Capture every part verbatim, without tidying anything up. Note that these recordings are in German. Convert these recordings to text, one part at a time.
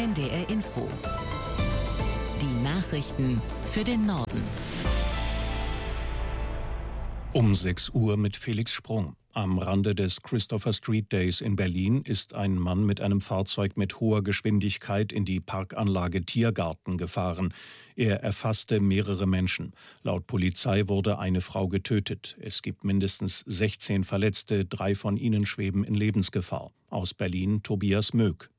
N D R Info. Die Nachrichten für den Norden. Um sechs Uhr mit Felix Sprung. Am Rande des Christopher Street Days in Berlin ist ein Mann mit einem Fahrzeug mit hoher Geschwindigkeit in die Parkanlage Tiergarten gefahren. Er erfasste mehrere Menschen. Laut Polizei wurde eine Frau getötet. Es gibt mindestens sechzehn Verletzte, drei von ihnen schweben in Lebensgefahr. Aus Berlin Tobias Möck.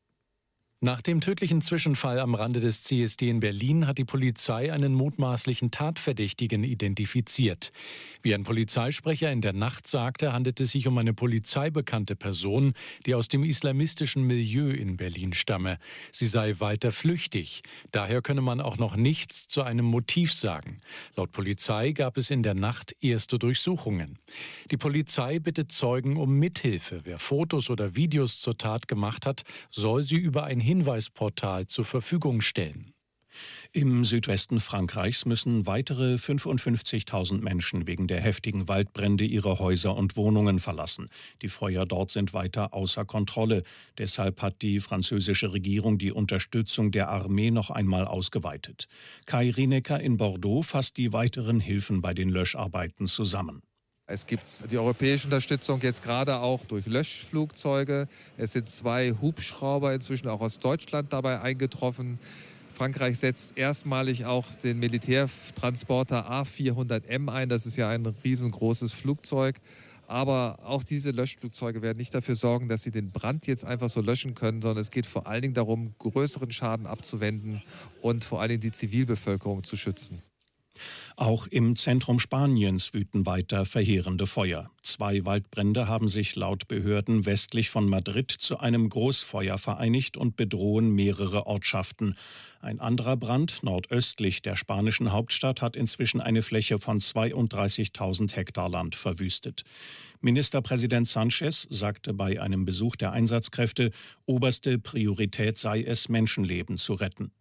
Nach dem tödlichen Zwischenfall am Rande des C S D in Berlin hat die Polizei einen mutmaßlichen Tatverdächtigen identifiziert. Wie ein Polizeisprecher in der Nacht sagte, handelt es sich um eine polizeibekannte Person, die aus dem islamistischen Milieu in Berlin stamme. Sie sei weiter flüchtig. Daher könne man auch noch nichts zu einem Motiv sagen. Laut Polizei gab es in der Nacht erste Durchsuchungen. Die Polizei bittet Zeugen um Mithilfe. Wer Fotos oder Videos zur Tat gemacht hat, soll sie über ein Hinweisportal zur Verfügung stellen. Im Südwesten Frankreichs müssen weitere fünfundfünfzigtausend Menschen wegen der heftigen Waldbrände ihre Häuser und Wohnungen verlassen. Die Feuer dort sind weiter außer Kontrolle. Deshalb hat die französische Regierung die Unterstützung der Armee noch einmal ausgeweitet. Kai Rienecker in Bordeaux fasst die weiteren Hilfen bei den Löscharbeiten zusammen. Es gibt die europäische Unterstützung jetzt gerade auch durch Löschflugzeuge. Es sind zwei Hubschrauber inzwischen auch aus Deutschland dabei eingetroffen. Frankreich setzt erstmalig auch den Militärtransporter A vierhundert M ein. Das ist ja ein riesengroßes Flugzeug. Aber auch diese Löschflugzeuge werden nicht dafür sorgen, dass sie den Brand jetzt einfach so löschen können, sondern es geht vor allen Dingen darum, größeren Schaden abzuwenden und vor allen Dingen die Zivilbevölkerung zu schützen. Auch im Zentrum Spaniens wüten weiter verheerende Feuer. Zwei Waldbrände haben sich laut Behörden westlich von Madrid zu einem Großfeuer vereinigt und bedrohen mehrere Ortschaften. Ein anderer Brand nordöstlich der spanischen Hauptstadt hat inzwischen eine Fläche von zweiunddreißigtausend Hektar Land verwüstet. Ministerpräsident Sánchez sagte bei einem Besuch der Einsatzkräfte, oberste Priorität sei es, Menschenleben zu retten.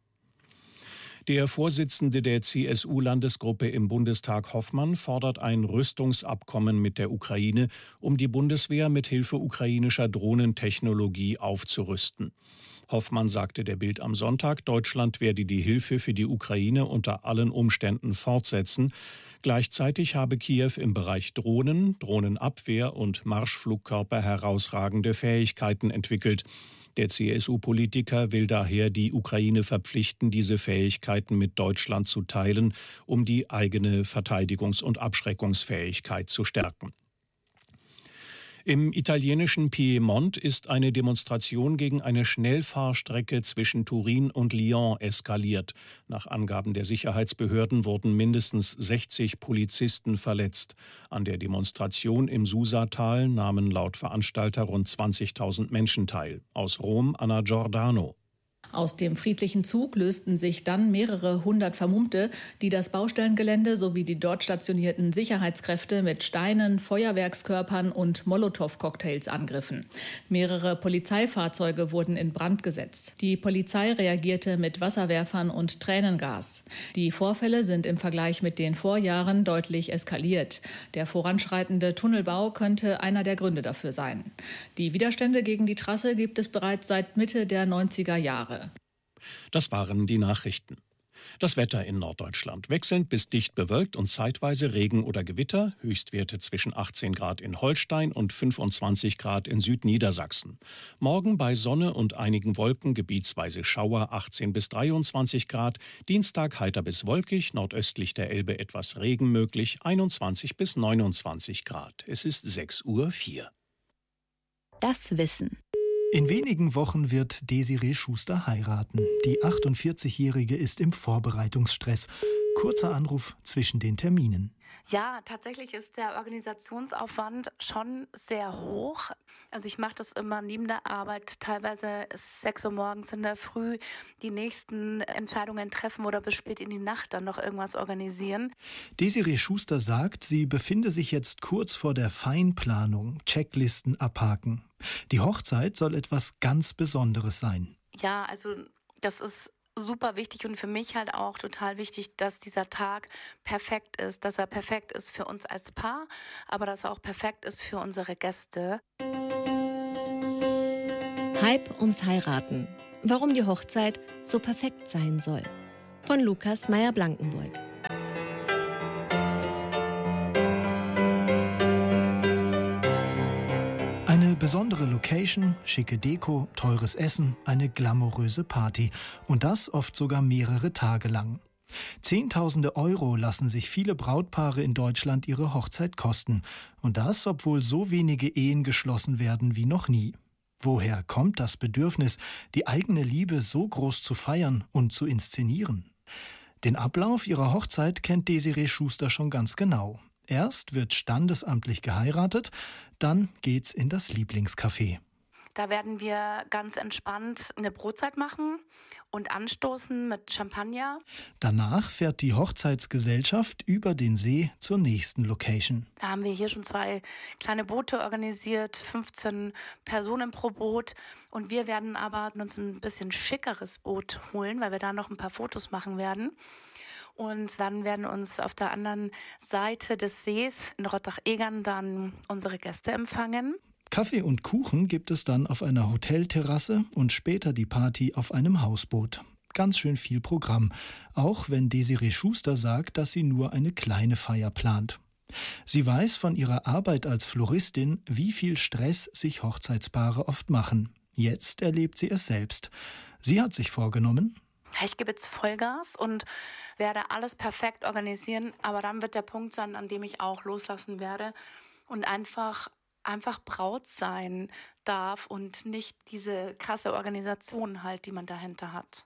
Der Vorsitzende der C S U-Landesgruppe im Bundestag Hoffmann fordert ein Rüstungsabkommen mit der Ukraine, um die Bundeswehr mit Hilfe ukrainischer Drohnentechnologie aufzurüsten. Hoffmann sagte der Bild am Sonntag, Deutschland werde die Hilfe für die Ukraine unter allen Umständen fortsetzen. Gleichzeitig habe Kiew im Bereich Drohnen, Drohnenabwehr und Marschflugkörper herausragende Fähigkeiten entwickelt. Der C S U-Politiker will daher die Ukraine verpflichten, diese Fähigkeiten mit Deutschland zu teilen, um die eigene Verteidigungs- und Abschreckungsfähigkeit zu stärken. Im italienischen Piemont ist eine Demonstration gegen eine Schnellfahrstrecke zwischen Turin und Lyon eskaliert. Nach Angaben der Sicherheitsbehörden wurden mindestens sechzig Polizisten verletzt. An der Demonstration im Susatal nahmen laut Veranstalter rund zwanzigtausend Menschen teil. Aus Rom Anna Giordano. Aus dem friedlichen Zug lösten sich dann mehrere hundert Vermummte, die das Baustellengelände sowie die dort stationierten Sicherheitskräfte mit Steinen, Feuerwerkskörpern und Molotow-Cocktails angriffen. Mehrere Polizeifahrzeuge wurden in Brand gesetzt. Die Polizei reagierte mit Wasserwerfern und Tränengas. Die Vorfälle sind im Vergleich mit den Vorjahren deutlich eskaliert. Der voranschreitende Tunnelbau könnte einer der Gründe dafür sein. Die Widerstände gegen die Trasse gibt es bereits seit Mitte der neunziger Jahre. Das waren die Nachrichten. Das Wetter in Norddeutschland. Wechselnd bis dicht bewölkt und zeitweise Regen oder Gewitter. Höchstwerte zwischen achtzehn Grad in Holstein und fünfundzwanzig Grad in Südniedersachsen. Morgen bei Sonne und einigen Wolken, gebietsweise Schauer, achtzehn bis dreiundzwanzig Grad. Dienstag heiter bis wolkig, nordöstlich der Elbe etwas Regen möglich, einundzwanzig bis neunundzwanzig Grad. Es ist sechs Uhr vier. Das Wissen. In wenigen Wochen wird Desiree Schuster heiraten. Die achtundvierzigjährige ist im Vorbereitungsstress. Kurzer Anruf zwischen den Terminen. Ja, tatsächlich ist der Organisationsaufwand schon sehr hoch. Also ich mache das immer neben der Arbeit, teilweise ist sechs Uhr morgens in der Früh, die nächsten Entscheidungen treffen oder bis spät in die Nacht dann noch irgendwas organisieren. Desiree Schuster sagt, sie befinde sich jetzt kurz vor der Feinplanung, Checklisten abhaken. Die Hochzeit soll etwas ganz Besonderes sein. Ja, also das ist super wichtig und für mich halt auch total wichtig, dass dieser Tag perfekt ist, dass er perfekt ist für uns als Paar, aber dass er auch perfekt ist für unsere Gäste. Hype ums Heiraten. Warum die Hochzeit so perfekt sein soll. Von Lukas Meyer-Blankenburg. Eine besondere Location, schicke Deko, teures Essen, eine glamouröse Party. Und das oft sogar mehrere Tage lang. Zehntausende Euro lassen sich viele Brautpaare in Deutschland ihre Hochzeit kosten. Und das, obwohl so wenige Ehen geschlossen werden wie noch nie. Woher kommt das Bedürfnis, die eigene Liebe so groß zu feiern und zu inszenieren? Den Ablauf ihrer Hochzeit kennt Desiree Schuster schon ganz genau. Erst wird standesamtlich geheiratet, dann geht's in das Lieblingscafé. Da werden wir ganz entspannt eine Brotzeit machen und anstoßen mit Champagner. Danach fährt die Hochzeitsgesellschaft über den See zur nächsten Location. Da haben wir hier schon zwei kleine Boote organisiert, fünfzehn Personen pro Boot. Und wir werden aber uns ein bisschen schickeres Boot holen, weil wir da noch ein paar Fotos machen werden. Und dann werden uns auf der anderen Seite des Sees in Rottach-Egern dann unsere Gäste empfangen. Kaffee und Kuchen gibt es dann auf einer Hotelterrasse und später die Party auf einem Hausboot. Ganz schön viel Programm, auch wenn Desiree Schuster sagt, dass sie nur eine kleine Feier plant. Sie weiß von ihrer Arbeit als Floristin, wie viel Stress sich Hochzeitspaare oft machen. Jetzt erlebt sie es selbst. Sie hat sich vorgenommen: Ich gebe jetzt Vollgas und werde alles perfekt organisieren, aber dann wird der Punkt sein, an dem ich auch loslassen werde und einfach einfach Braut sein darf und nicht diese krasse Organisation halt, die man dahinter hat.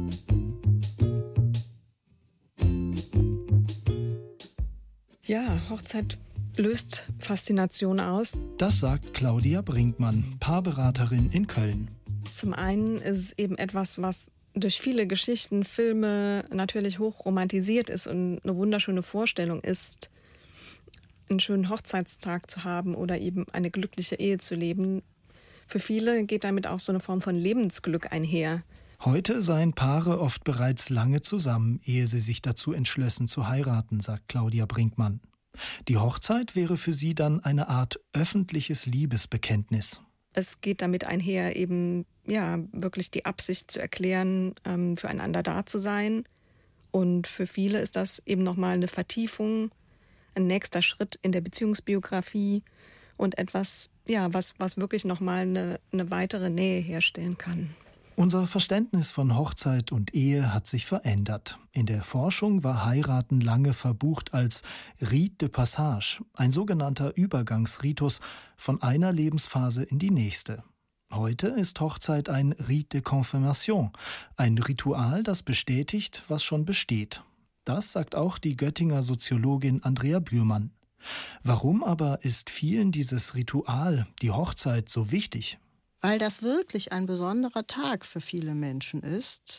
Ja, Hochzeit löst Faszination aus. Das sagt Claudia Brinkmann, Paarberaterin in Köln. Zum einen ist es eben etwas, was durch viele Geschichten, Filme natürlich hoch romantisiert ist und eine wunderschöne Vorstellung ist, einen schönen Hochzeitstag zu haben oder eben eine glückliche Ehe zu leben. Für viele geht damit auch so eine Form von Lebensglück einher. Heute seien Paare oft bereits lange zusammen, ehe sie sich dazu entschlössen zu heiraten, sagt Claudia Brinkmann. Die Hochzeit wäre für sie dann eine Art öffentliches Liebesbekenntnis. Es geht damit einher, eben ja wirklich die Absicht zu erklären, ähm, füreinander da zu sein. Und für viele ist das eben nochmal eine Vertiefung, ein nächster Schritt in der Beziehungsbiografie und etwas, ja, was, was wirklich nochmal eine, eine weitere Nähe herstellen kann. Unser Verständnis von Hochzeit und Ehe hat sich verändert. In der Forschung war Heiraten lange verbucht als Rite de Passage, ein sogenannter Übergangsritus von einer Lebensphase in die nächste. Heute ist Hochzeit ein Rite de Confirmation, ein Ritual, das bestätigt, was schon besteht. Das sagt auch die Göttinger Soziologin Andrea Bührmann. Warum aber ist vielen dieses Ritual, die Hochzeit, so wichtig? Weil das wirklich ein besonderer Tag für viele Menschen ist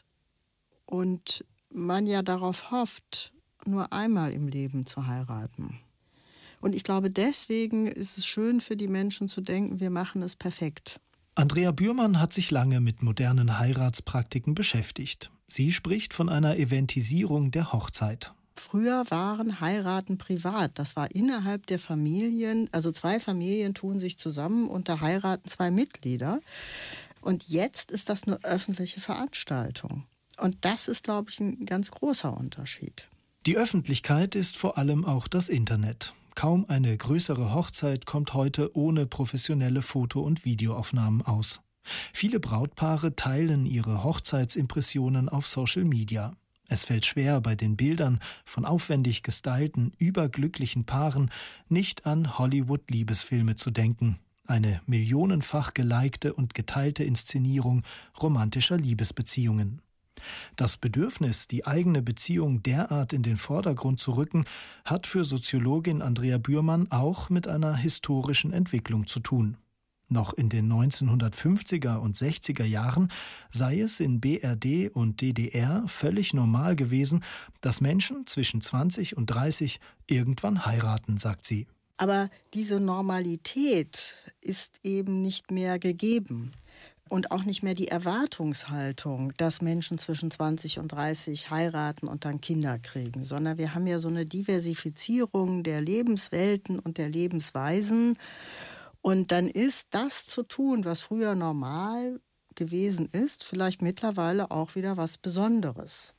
und man ja darauf hofft, nur einmal im Leben zu heiraten. Und ich glaube, deswegen ist es schön für die Menschen zu denken, wir machen es perfekt. Andrea Bührmann hat sich lange mit modernen Heiratspraktiken beschäftigt. Sie spricht von einer Eventisierung der Hochzeit. Früher waren Heiraten privat. Das war innerhalb der Familien. Also zwei Familien tun sich zusammen und da heiraten zwei Mitglieder. Und jetzt ist das eine öffentliche Veranstaltung. Und das ist, glaube ich, ein ganz großer Unterschied. Die Öffentlichkeit ist vor allem auch das Internet. Kaum eine größere Hochzeit kommt heute ohne professionelle Foto- und Videoaufnahmen aus. Viele Brautpaare teilen ihre Hochzeitsimpressionen auf Social Media. Es fällt schwer, bei den Bildern von aufwendig gestylten, überglücklichen Paaren nicht an Hollywood-Liebesfilme zu denken. Eine millionenfach gelikte und geteilte Inszenierung romantischer Liebesbeziehungen. Das Bedürfnis, die eigene Beziehung derart in den Vordergrund zu rücken, hat für Soziologin Andrea Bührmann auch mit einer historischen Entwicklung zu tun. Noch in den neunzehnhundertfünfziger und sechziger Jahren sei es in B R D und D D R völlig normal gewesen, dass Menschen zwischen zwanzig und dreißig irgendwann heiraten, sagt sie. Aber diese Normalität ist eben nicht mehr gegeben. Und auch nicht mehr die Erwartungshaltung, dass Menschen zwischen zwanzig und dreißig heiraten und dann Kinder kriegen, sondern wir haben ja so eine Diversifizierung der Lebenswelten und der Lebensweisen. Und dann ist das zu tun, was früher normal gewesen ist, vielleicht mittlerweile auch wieder was Besonderes.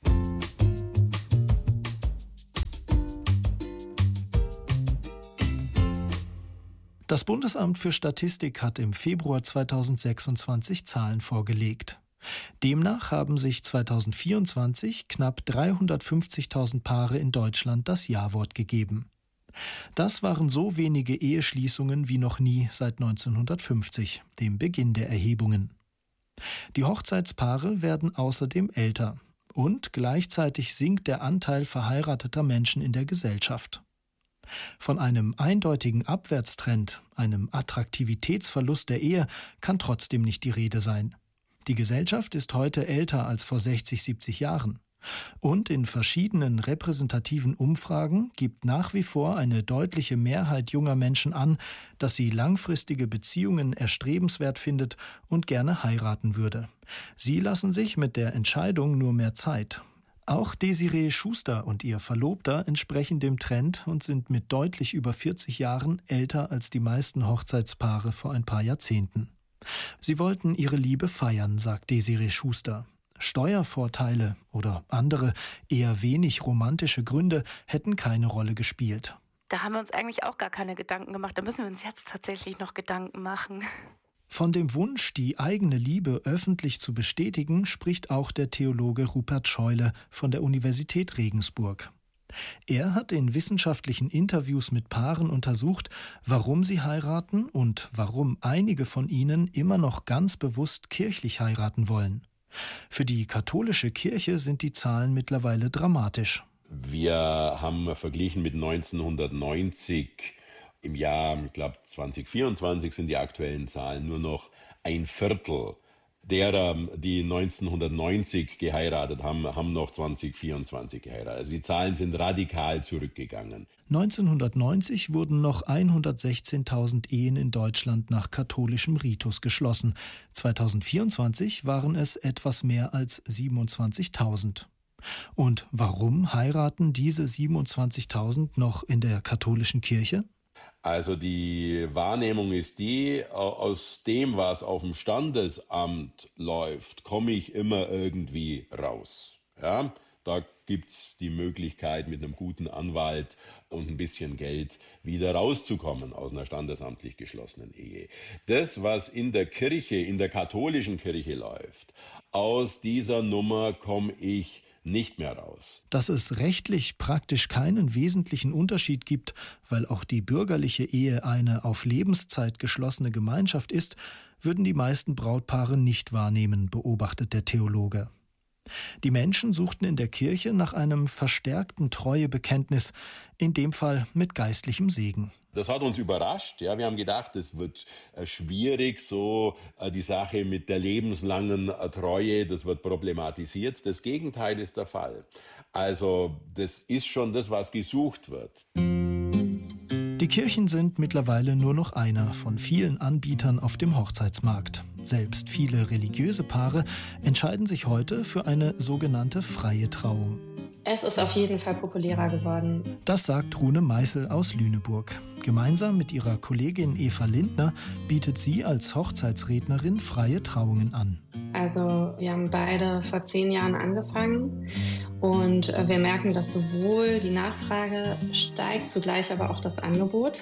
Das Bundesamt für Statistik hat im Februar zweitausendsechsundzwanzig Zahlen vorgelegt. Demnach haben sich zweitausendvierundzwanzig knapp dreihundertfünfzigtausend Paare in Deutschland das Ja-Wort gegeben. Das waren so wenige Eheschließungen wie noch nie seit neunzehnhundertfünfzig, dem Beginn der Erhebungen. Die Hochzeitspaare werden außerdem älter und gleichzeitig sinkt der Anteil verheirateter Menschen in der Gesellschaft. Von einem eindeutigen Abwärtstrend, einem Attraktivitätsverlust der Ehe, kann trotzdem nicht die Rede sein. Die Gesellschaft ist heute älter als vor sechzig, siebzig Jahren. Und in verschiedenen repräsentativen Umfragen gibt nach wie vor eine deutliche Mehrheit junger Menschen an, dass sie langfristige Beziehungen erstrebenswert findet und gerne heiraten würde. Sie lassen sich mit der Entscheidung nur mehr Zeit. Auch Desiree Schuster und ihr Verlobter entsprechen dem Trend und sind mit deutlich über vierzig Jahren älter als die meisten Hochzeitspaare vor ein paar Jahrzehnten. Sie wollten ihre Liebe feiern, sagt Desiree Schuster. Steuervorteile oder andere, eher wenig romantische Gründe hätten keine Rolle gespielt. Da haben wir uns eigentlich auch gar keine Gedanken gemacht. Da müssen wir uns jetzt tatsächlich noch Gedanken machen. Von dem Wunsch, die eigene Liebe öffentlich zu bestätigen, spricht auch der Theologe Rupert Scheule von der Universität Regensburg. Er hat in wissenschaftlichen Interviews mit Paaren untersucht, warum sie heiraten und warum einige von ihnen immer noch ganz bewusst kirchlich heiraten wollen. Für die katholische Kirche sind die Zahlen mittlerweile dramatisch. Wir haben verglichen mit neunzehnhundertneunzig, im Jahr, ich glaube zweitausendvierundzwanzig sind die aktuellen Zahlen, nur noch ein Viertel derer, die neunzehnhundertneunzig geheiratet haben, haben noch zweitausendvierundzwanzig geheiratet. Also die Zahlen sind radikal zurückgegangen. neunzehnhundertneunzig wurden noch hundertsechzehntausend Ehen in Deutschland nach katholischem Ritus geschlossen. zweitausendvierundzwanzig waren es etwas mehr als siebenundzwanzigtausend. Und warum heiraten diese siebenundzwanzigtausend noch in der katholischen Kirche? Also die Wahrnehmung ist die, aus dem, was auf dem Standesamt läuft, komme ich immer irgendwie raus. Ja, da gibt es die Möglichkeit, mit einem guten Anwalt und ein bisschen Geld wieder rauszukommen aus einer standesamtlich geschlossenen Ehe. Das, was in der Kirche, in der katholischen Kirche läuft, aus dieser Nummer komme ich nicht mehr raus. Dass es rechtlich praktisch keinen wesentlichen Unterschied gibt, weil auch die bürgerliche Ehe eine auf Lebenszeit geschlossene Gemeinschaft ist, würden die meisten Brautpaare nicht wahrnehmen, beobachtet der Theologe. Die Menschen suchten in der Kirche nach einem verstärkten Treuebekenntnis, in dem Fall mit geistlichem Segen. Das hat uns überrascht. Ja, wir haben gedacht, es wird äh, schwierig, so äh, die Sache mit der lebenslangen äh, Treue, das wird problematisiert. Das Gegenteil ist der Fall. Also das ist schon das, was gesucht wird. Die Kirchen sind mittlerweile nur noch einer von vielen Anbietern auf dem Hochzeitsmarkt. Selbst viele religiöse Paare entscheiden sich heute für eine sogenannte freie Trauung. Es ist auf jeden Fall populärer geworden. Das sagt Rune Meißel aus Lüneburg. Gemeinsam mit ihrer Kollegin Eva Lindner bietet sie als Hochzeitsrednerin freie Trauungen an. Also wir haben beide vor zehn Jahren angefangen und wir merken, dass sowohl die Nachfrage steigt, zugleich aber auch das Angebot.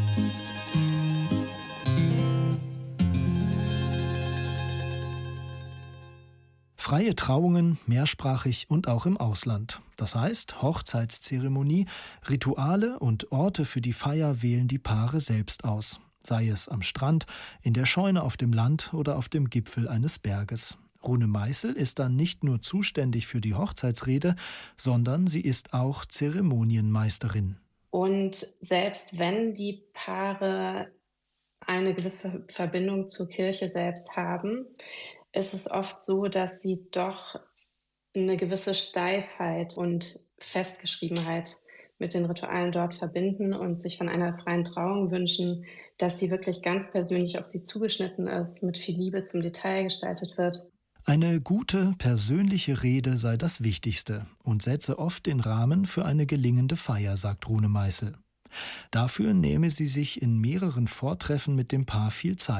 Freie Trauungen, mehrsprachig und auch im Ausland. Das heißt, Hochzeitszeremonie, Rituale und Orte für die Feier wählen die Paare selbst aus. Sei es am Strand, in der Scheune auf dem Land oder auf dem Gipfel eines Berges. Rune Meißel ist dann nicht nur zuständig für die Hochzeitsrede, sondern sie ist auch Zeremonienmeisterin. Und selbst wenn die Paare eine gewisse Verbindung zur Kirche selbst haben, ist es oft so, dass sie doch eine gewisse Steifheit und Festgeschriebenheit mit den Ritualen dort verbinden und sich von einer freien Trauung wünschen, dass die wirklich ganz persönlich auf sie zugeschnitten ist, mit viel Liebe zum Detail gestaltet wird. Eine gute, persönliche Rede sei das Wichtigste und setze oft den Rahmen für eine gelingende Feier, sagt Rune Meißel. Dafür nehme sie sich in mehreren Vortreffen mit dem Paar viel Zeit.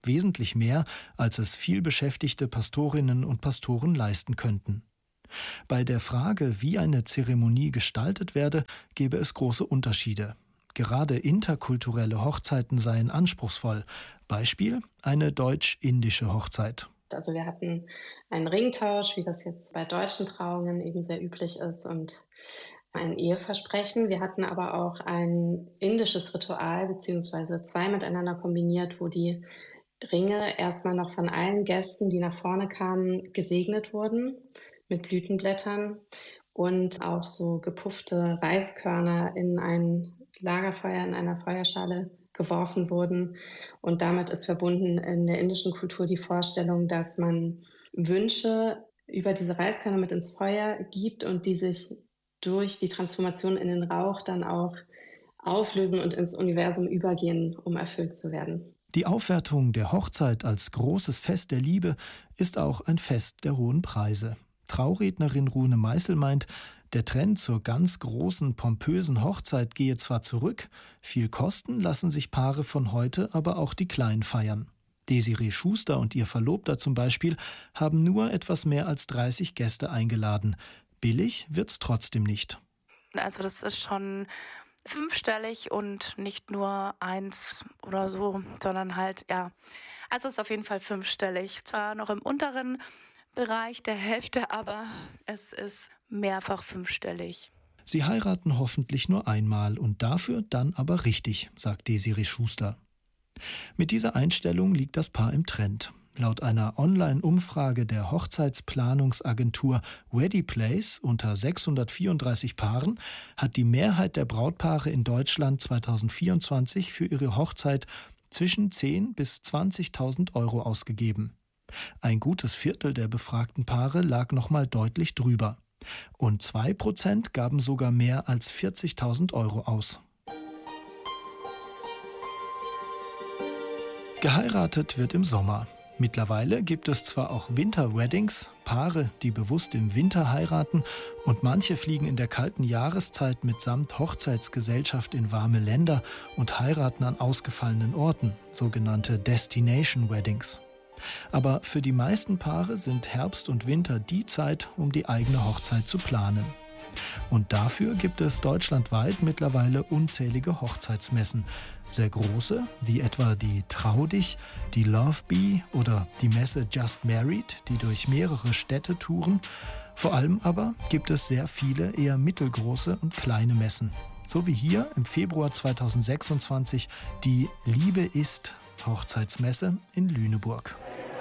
Wesentlich mehr, als es vielbeschäftigte Pastorinnen und Pastoren leisten könnten. Bei der Frage, wie eine Zeremonie gestaltet werde, gäbe es große Unterschiede. Gerade interkulturelle Hochzeiten seien anspruchsvoll. Beispiel: eine deutsch-indische Hochzeit. Also wir hatten einen Ringtausch, wie das jetzt bei deutschen Trauungen eben sehr üblich ist, und ein Eheversprechen. Wir hatten aber auch ein indisches Ritual, beziehungsweise zwei miteinander kombiniert, wo die Ringe erstmal noch von allen Gästen, die nach vorne kamen, gesegnet wurden mit Blütenblättern und auch so gepuffte Reiskörner in ein Lagerfeuer, in einer Feuerschale geworfen wurden. Und damit ist verbunden in der indischen Kultur die Vorstellung, dass man Wünsche über diese Reiskörner mit ins Feuer gibt und die sich durch die Transformation in den Rauch dann auch auflösen und ins Universum übergehen, um erfüllt zu werden. Die Aufwertung der Hochzeit als großes Fest der Liebe ist auch ein Fest der hohen Preise. Traurednerin Rune Meißel meint, der Trend zur ganz großen, pompösen Hochzeit gehe zwar zurück, viel kosten lassen sich Paare von heute aber auch die kleinen feiern. Desiree Schuster und ihr Verlobter zum Beispiel haben nur etwas mehr als dreißig Gäste eingeladen. Billig wird's trotzdem nicht. Also das ist schon fünfstellig und nicht nur eins oder so, sondern halt, ja, also es ist auf jeden Fall fünfstellig. Zwar noch im unteren Bereich der Hälfte, aber es ist mehrfach fünfstellig. Sie heiraten hoffentlich nur einmal und dafür dann aber richtig, sagt Desiree Schuster. Mit dieser Einstellung liegt das Paar im Trend. Laut einer Online-Umfrage der Hochzeitsplanungsagentur Weddingplace unter sechshundertvierunddreißig Paaren hat die Mehrheit der Brautpaare in Deutschland zweitausendvierundzwanzig für ihre Hochzeit zwischen zehntausend bis zwanzigtausend Euro ausgegeben. Ein gutes Viertel der befragten Paare lag nochmal deutlich drüber. Und zwei Prozent gaben sogar mehr als vierzigtausend Euro aus. Geheiratet wird im Sommer. Mittlerweile gibt es zwar auch Winter-Weddings, Paare, die bewusst im Winter heiraten, und manche fliegen in der kalten Jahreszeit mitsamt Hochzeitsgesellschaft in warme Länder und heiraten an ausgefallenen Orten, sogenannte Destination-Weddings. Aber für die meisten Paare sind Herbst und Winter die Zeit, um die eigene Hochzeit zu planen. Und dafür gibt es deutschlandweit mittlerweile unzählige Hochzeitsmessen. Sehr große, wie etwa die Trau dich, die Love Bee oder die Messe Just Married, die durch mehrere Städte touren. Vor allem aber gibt es sehr viele eher mittelgroße und kleine Messen. So wie hier im Februar zweitausendsechsundzwanzig die Liebe ist Hochzeitsmesse in Lüneburg.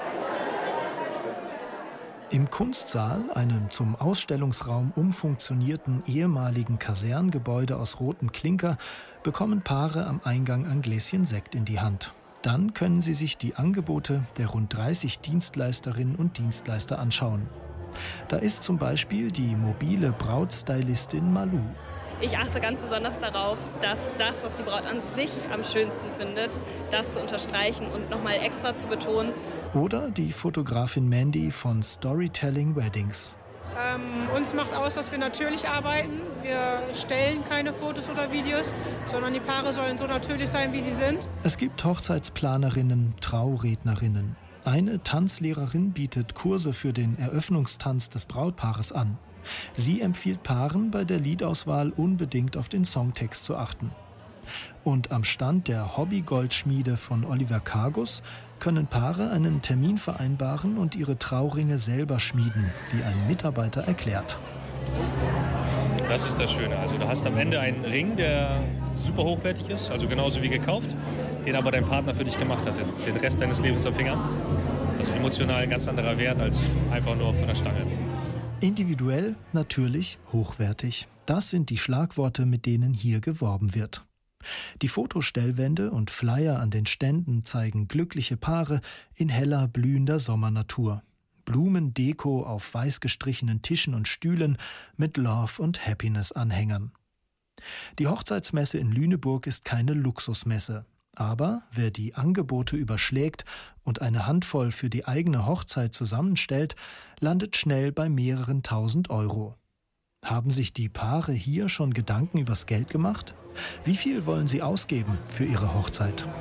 Im Kunstsaal, einem zum Ausstellungsraum umfunktionierten ehemaligen Kaserngebäude aus rotem Klinker, bekommen Paare am Eingang ein Gläschen Sekt in die Hand. Dann können sie sich die Angebote der rund dreißig Dienstleisterinnen und Dienstleister anschauen. Da ist zum Beispiel die mobile Brautstylistin Malu. Ich achte ganz besonders darauf, dass das, was die Braut an sich am schönsten findet, das zu unterstreichen und nochmal extra zu betonen. Oder die Fotografin Mandy von Storytelling Weddings. Ähm, uns macht aus, dass wir natürlich arbeiten. Wir stellen keine Fotos oder Videos, sondern die Paare sollen so natürlich sein, wie sie sind. Es gibt Hochzeitsplanerinnen, Traurednerinnen. Eine Tanzlehrerin bietet Kurse für den Eröffnungstanz des Brautpaares an. Sie empfiehlt Paaren, bei der Liedauswahl unbedingt auf den Songtext zu achten. Und am Stand der Hobby-Goldschmiede von Oliver Kargus können Paare einen Termin vereinbaren und ihre Trauringe selber schmieden, wie ein Mitarbeiter erklärt. Das ist das Schöne. Also du hast am Ende einen Ring, der super hochwertig ist, also genauso wie gekauft, den aber dein Partner für dich gemacht hat, den Rest deines Lebens am Finger. Also emotional ein ganz anderer Wert als einfach nur von der Stange. Individuell, natürlich, hochwertig. Das sind die Schlagworte, mit denen hier geworben wird. Die Fotostellwände und Flyer an den Ständen zeigen glückliche Paare in heller, blühender Sommernatur. Blumendeko auf weiß gestrichenen Tischen und Stühlen mit Love- und Happiness-Anhängern. Die Hochzeitsmesse in Lüneburg ist keine Luxusmesse. Aber wer die Angebote überschlägt und eine Handvoll für die eigene Hochzeit zusammenstellt, landet schnell bei mehreren tausend Euro. Haben sich die Paare hier schon Gedanken übers Geld gemacht? Wie viel wollen sie ausgeben für ihre Hochzeit?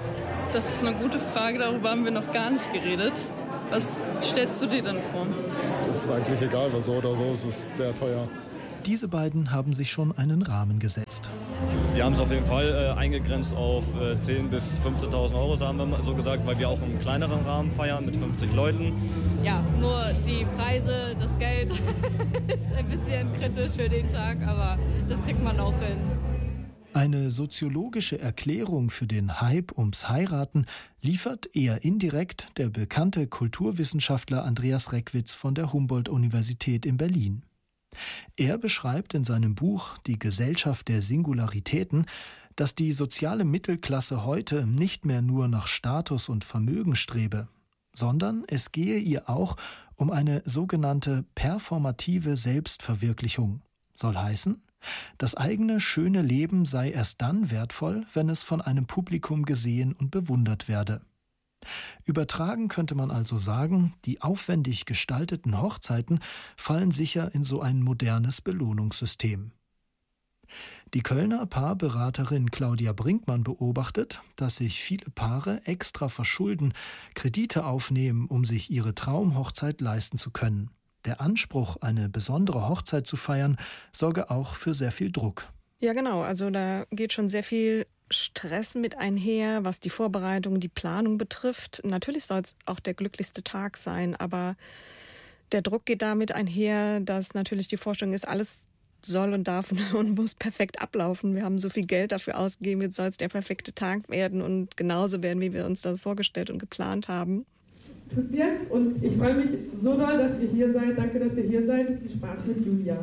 Das ist eine gute Frage, darüber haben wir noch gar nicht geredet. Was stellst du dir denn vor? Das ist eigentlich egal, was so oder so ist, es ist sehr teuer. Diese beiden haben sich schon einen Rahmen gesetzt. Wir haben es auf jeden Fall äh, eingegrenzt auf äh, zehntausend bis fünfzehntausend Euro, so haben wir mal so gesagt, weil wir auch im kleineren Rahmen feiern mit fünfzig Leuten. Ja, nur die Preise, das Geld ist ein bisschen kritisch für den Tag, aber das kriegt man auch hin. Eine soziologische Erklärung für den Hype ums Heiraten liefert eher indirekt der bekannte Kulturwissenschaftler Andreas Reckwitz von der Humboldt-Universität in Berlin. Er beschreibt in seinem Buch »Die Gesellschaft der Singularitäten«, dass die soziale Mittelklasse heute nicht mehr nur nach Status und Vermögen strebe, sondern es gehe ihr auch um eine sogenannte performative Selbstverwirklichung. Soll heißen, das eigene schöne Leben sei erst dann wertvoll, wenn es von einem Publikum gesehen und bewundert werde. Übertragen könnte man also sagen, die aufwendig gestalteten Hochzeiten fallen sicher in so ein modernes Belohnungssystem. Die Kölner Paarberaterin Claudia Brinkmann beobachtet, dass sich viele Paare extra verschulden, Kredite aufnehmen, um sich ihre Traumhochzeit leisten zu können. Der Anspruch, eine besondere Hochzeit zu feiern, sorge auch für sehr viel Druck. Ja, genau. Also da geht schon sehr viel Stress mit einher, was die Vorbereitung, die Planung betrifft. Natürlich soll es auch der glücklichste Tag sein, aber der Druck geht damit einher, dass natürlich die Vorstellung ist, alles soll und darf und muss perfekt ablaufen. Wir haben so viel Geld dafür ausgegeben, jetzt soll es der perfekte Tag werden und genauso werden, wie wir uns das vorgestellt und geplant haben. Tut's jetzt und ich freue mich so doll, dass ihr hier seid. Danke, dass ihr hier seid. Viel Spaß mit Julia.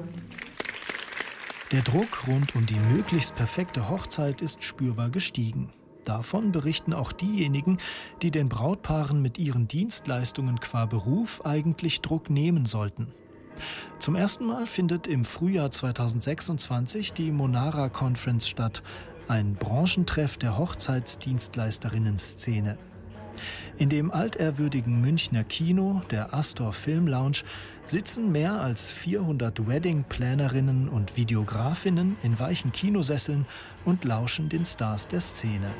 Der Druck rund um die möglichst perfekte Hochzeit ist spürbar gestiegen. Davon berichten auch diejenigen, die den Brautpaaren mit ihren Dienstleistungen qua Beruf eigentlich Druck nehmen sollten. Zum ersten Mal findet im Frühjahr zweitausendsechsundzwanzig die Monara Conference statt, ein Branchentreff der Hochzeitsdienstleisterinnen-Szene. In dem altehrwürdigen Münchner Kino, der Astor Film Lounge, sitzen mehr als vierhundert Wedding-Plannerinnen und Videografinnen in weichen Kinosesseln und lauschen den Stars der Szene.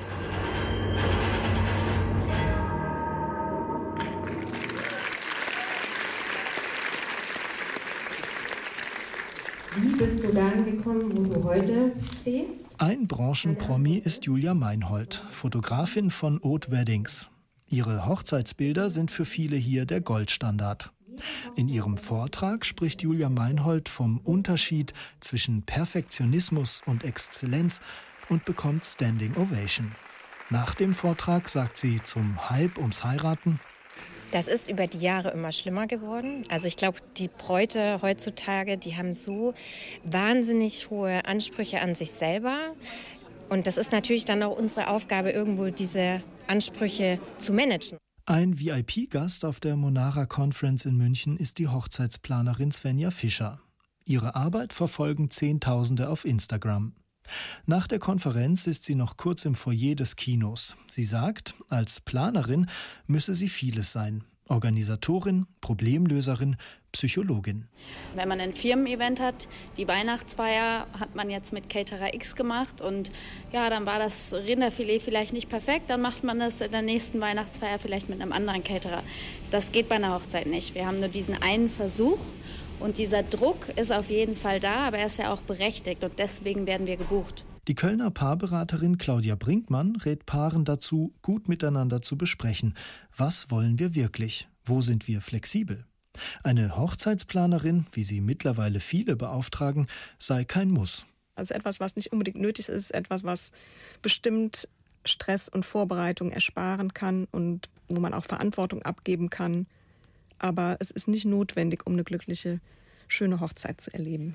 Wie bist du dahin gekommen, wo du heute stehst? Ein Branchenpromi ist Julia Meinhold, Fotografin von Haute Weddings. Ihre Hochzeitsbilder sind für viele hier der Goldstandard. In ihrem Vortrag spricht Julia Meinhold vom Unterschied zwischen Perfektionismus und Exzellenz und bekommt Standing Ovation. Nach dem Vortrag sagt sie zum Hype ums Heiraten: Das ist über die Jahre immer schlimmer geworden. Also ich glaube, die Bräute heutzutage, die haben so wahnsinnig hohe Ansprüche an sich selber. Und das ist natürlich dann auch unsere Aufgabe, irgendwo diese Ansprüche zu managen. Ein V I P-Gast auf der Monara Conference in München ist die Hochzeitsplanerin Svenja Fischer. Ihre Arbeit verfolgen Zehntausende auf Instagram. Nach der Konferenz ist sie noch kurz im Foyer des Kinos. Sie sagt, als Planerin müsse sie vieles sein. Organisatorin, Problemlöserin, Psychologin. Wenn man ein Firmen-Event hat, die Weihnachtsfeier hat man jetzt mit Caterer X gemacht und ja, dann war das Rinderfilet vielleicht nicht perfekt, dann macht man das in der nächsten Weihnachtsfeier vielleicht mit einem anderen Caterer. Das geht bei einer Hochzeit nicht. Wir haben nur diesen einen Versuch und dieser Druck ist auf jeden Fall da, aber er ist ja auch berechtigt und deswegen werden wir gebucht. Die Kölner Paarberaterin Claudia Brinkmann rät Paaren dazu, gut miteinander zu besprechen. Was wollen wir wirklich? Wo sind wir flexibel? Eine Hochzeitsplanerin, wie sie mittlerweile viele beauftragen, sei kein Muss. Also etwas, was nicht unbedingt nötig ist, etwas, was bestimmt Stress und Vorbereitung ersparen kann und wo man auch Verantwortung abgeben kann. Aber es ist nicht notwendig, um eine glückliche, schöne Hochzeit zu erleben.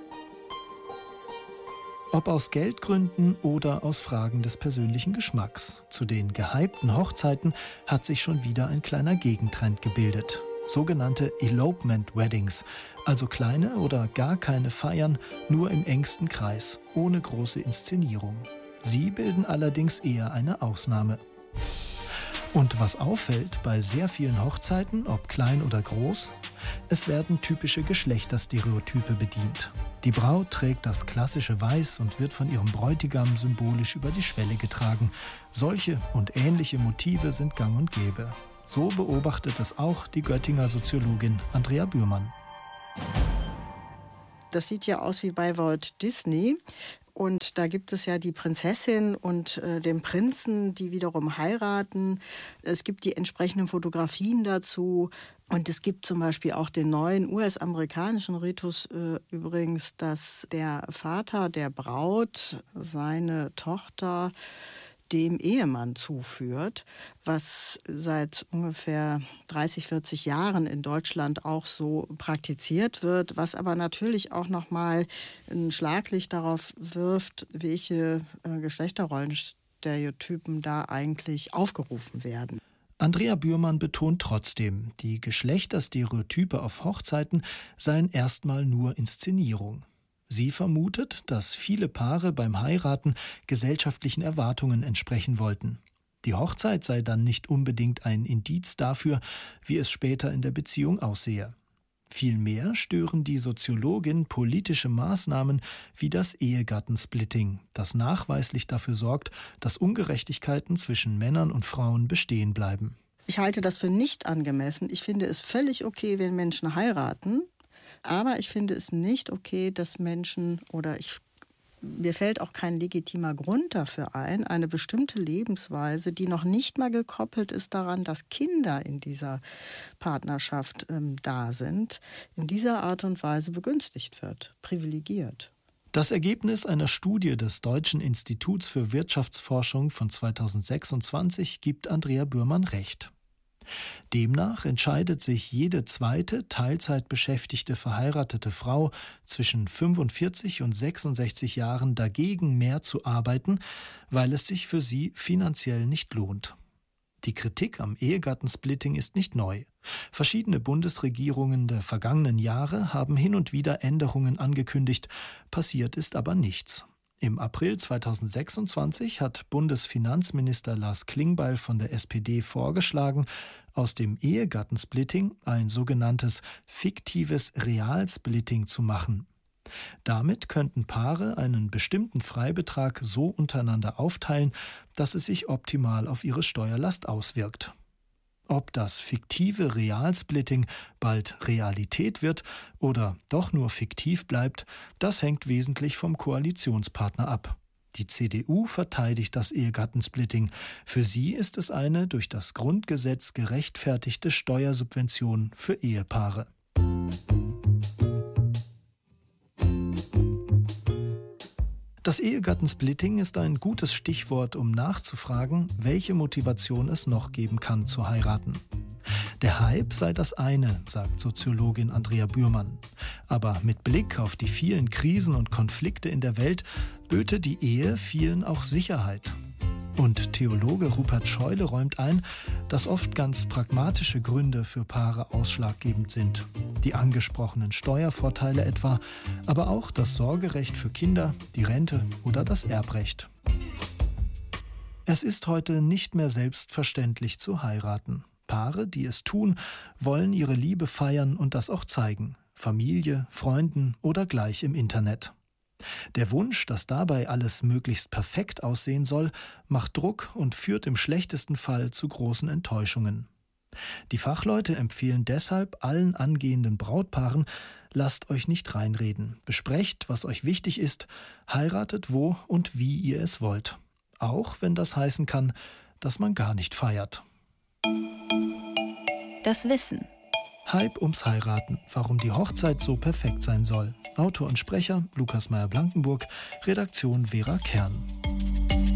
Ob aus Geldgründen oder aus Fragen des persönlichen Geschmacks. Zu den gehypten Hochzeiten hat sich schon wieder ein kleiner Gegentrend gebildet. Sogenannte Elopement Weddings, also kleine oder gar keine Feiern, nur im engsten Kreis, ohne große Inszenierung. Sie bilden allerdings eher eine Ausnahme. Und was auffällt bei sehr vielen Hochzeiten, ob klein oder groß, es werden typische Geschlechterstereotype bedient. Die Braut trägt das klassische Weiß und wird von ihrem Bräutigam symbolisch über die Schwelle getragen. Solche und ähnliche Motive sind gang und gäbe. So beobachtet es auch die Göttinger Soziologin Andrea Bührmann. Das sieht ja aus wie bei Walt Disney. Und da gibt es ja die Prinzessin und äh, den Prinzen, die wiederum heiraten. Es gibt die entsprechenden Fotografien dazu. Und es gibt zum Beispiel auch den neuen U S-amerikanischen Ritus äh, übrigens, dass der Vater der Braut seine Tochter dem Ehemann zuführt, was seit ungefähr dreißig, vierzig Jahren in Deutschland auch so praktiziert wird, was aber natürlich auch nochmal ein Schlaglicht darauf wirft, welche äh, Geschlechterrollenstereotypen da eigentlich aufgerufen werden. Andrea Bührmann betont trotzdem, die Geschlechterstereotype auf Hochzeiten seien erstmal nur Inszenierung. Sie vermutet, dass viele Paare beim Heiraten gesellschaftlichen Erwartungen entsprechen wollten. Die Hochzeit sei dann nicht unbedingt ein Indiz dafür, wie es später in der Beziehung aussehe. Vielmehr stören die Soziologin politische Maßnahmen wie das Ehegattensplitting, das nachweislich dafür sorgt, dass Ungerechtigkeiten zwischen Männern und Frauen bestehen bleiben. Ich halte das für nicht angemessen. Ich finde es völlig okay, wenn Menschen heiraten. Aber ich finde es nicht okay, dass Menschen, oder ich, mir fällt auch kein legitimer Grund dafür ein, eine bestimmte Lebensweise, die noch nicht mal gekoppelt ist daran, dass Kinder in dieser Partnerschaft ähm, da sind, in dieser Art und Weise begünstigt wird, privilegiert. Das Ergebnis einer Studie des Deutschen Instituts für Wirtschaftsforschung von zweitausendsechsundzwanzig gibt Andrea Bührmann recht. Demnach entscheidet sich jede zweite Teilzeitbeschäftigte verheiratete Frau zwischen fünfundvierzig und sechsundsechzig Jahren dagegen, mehr zu arbeiten, weil es sich für sie finanziell nicht lohnt. Die Kritik am Ehegattensplitting ist nicht neu. Verschiedene Bundesregierungen der vergangenen Jahre haben hin und wieder Änderungen angekündigt, passiert ist aber nichts. Im April zweitausendsechsundzwanzig hat Bundesfinanzminister Lars Klingbeil von der S P D vorgeschlagen, aus dem Ehegattensplitting ein sogenanntes fiktives Realsplitting zu machen. Damit könnten Paare einen bestimmten Freibetrag so untereinander aufteilen, dass es sich optimal auf ihre Steuerlast auswirkt. Ob das fiktive Realsplitting bald Realität wird oder doch nur fiktiv bleibt, das hängt wesentlich vom Koalitionspartner ab. Die C D U verteidigt das Ehegattensplitting. Für sie ist es eine durch das Grundgesetz gerechtfertigte Steuersubvention für Ehepaare. Das Ehegattensplitting ist ein gutes Stichwort, um nachzufragen, welche Motivation es noch geben kann, zu heiraten. Der Hype sei das eine, sagt Soziologin Andrea Bührmann. Aber mit Blick auf die vielen Krisen und Konflikte in der Welt böte die Ehe vielen auch Sicherheit. Und Theologe Rupert Scheule räumt ein, dass oft ganz pragmatische Gründe für Paare ausschlaggebend sind. Die angesprochenen Steuervorteile etwa, aber auch das Sorgerecht für Kinder, die Rente oder das Erbrecht. Es ist heute nicht mehr selbstverständlich zu heiraten. Paare, die es tun, wollen ihre Liebe feiern und das auch zeigen. Familie, Freunden oder gleich im Internet. Der Wunsch, dass dabei alles möglichst perfekt aussehen soll, macht Druck und führt im schlechtesten Fall zu großen Enttäuschungen. Die Fachleute empfehlen deshalb allen angehenden Brautpaaren, lasst euch nicht reinreden, besprecht, was euch wichtig ist, heiratet wo und wie ihr es wollt. Auch wenn das heißen kann, dass man gar nicht feiert. Das Wissen. Hype ums Heiraten, warum die Hochzeit so perfekt sein soll. Autor und Sprecher Lukas Meyer-Blankenburg, Redaktion Vera Kern.